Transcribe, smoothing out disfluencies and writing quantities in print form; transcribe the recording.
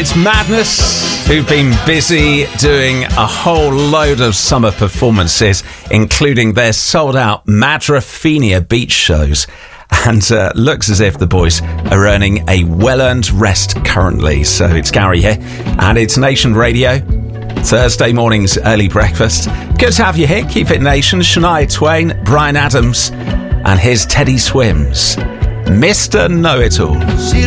It's Madness, who've been busy doing a whole load of summer performances, including their sold-out Madrafina beach shows. And looks as if the boys are earning a well-earned rest currently. So it's Gary here, and it's Nation Radio. Thursday morning's early breakfast. Good to have you here. Keep it Nation. Shania Twain, Bryan Adams, and here's Teddy Swims, Mr. Know-It-All. She